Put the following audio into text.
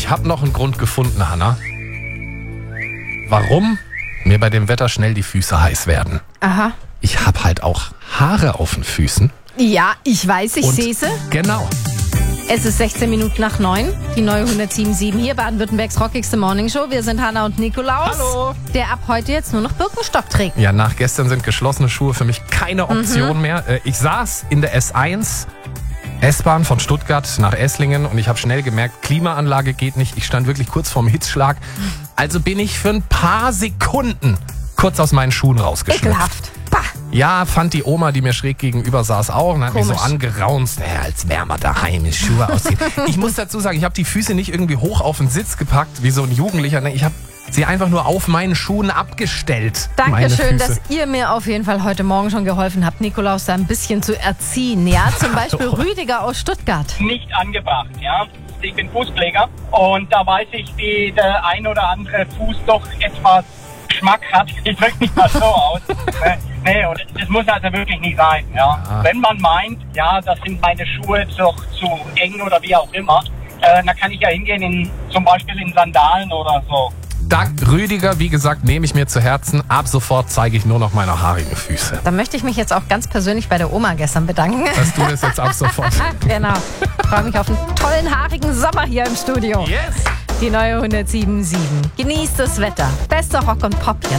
ich habe noch einen Grund gefunden, Hanna. Warum mir bei dem Wetter schnell die Füße heiß werden. Aha. Ich habe halt auch Haare auf den Füßen. Ja, ich weiß, ich sehe sie. Genau. Es ist 16 Minuten nach 9. Die neue 107.7 hier, Baden-Württembergs rockigste Morningshow. Wir sind Hanna und Nikolaus. Hallo. Der ab heute jetzt nur noch Birkenstock trägt. Ja, nach gestern sind geschlossene Schuhe für mich keine Option mehr. Ich saß in der S1, S-Bahn von Stuttgart nach Esslingen und ich habe schnell gemerkt, Klimaanlage geht nicht. Ich stand wirklich kurz vorm Hitzschlag. Also bin ich für ein paar Sekunden kurz aus meinen Schuhen rausgeschlüpft. Ekelhaft. Bah. Ja, fand die Oma, die mir schräg gegenüber saß, auch und hat mich so angeraunzt, als wären wir daheim, die Schuhe ausziehen. Ich muss dazu sagen, ich habe die Füße nicht irgendwie hoch auf den Sitz gepackt, wie so ein Jugendlicher. Ich habe sie einfach nur auf meinen Schuhen abgestellt. Dankeschön, dass ihr mir auf jeden Fall heute Morgen schon geholfen habt, Nikolaus da ein bisschen zu erziehen. Ja, zum Beispiel Rüdiger aus Stuttgart. Nicht angebracht, ja. Ich bin Fußpfleger und da weiß ich, wie der ein oder andere Fuß doch etwas Geschmack hat. Ich drücke mich mal so aus. Nee, und das muss also wirklich nicht sein, ja. Wenn man meint, ja, das sind meine Schuhe doch zu eng oder wie auch immer, dann kann ich ja hingehen, zum Beispiel in Sandalen oder so. Dank Rüdiger, wie gesagt, nehme ich mir zu Herzen. Ab sofort zeige ich nur noch meine haarigen Füße. Da möchte ich mich jetzt auch ganz persönlich bei der Oma gestern bedanken. Dass du das jetzt ab sofort. Genau. Ich freue mich auf einen tollen, haarigen Sommer hier im Studio. Yes! Die neue 107.7. Genießt das Wetter. Bester Rock und Pop jetzt.